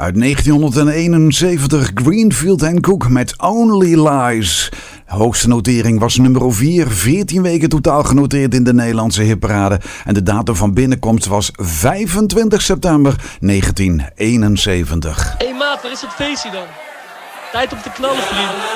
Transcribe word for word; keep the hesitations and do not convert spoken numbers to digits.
Uit negentienhonderdeenenzeventig Greenfield en Cook met Only Lies. De hoogste notering was nummer vier, veertien weken totaal genoteerd in de Nederlandse hitparade. En de datum van binnenkomst was vijfentwintig september negentienhonderdeenenzeventig. Hé hey maat, waar is het feestje dan? Tijd om te knallen, vriend.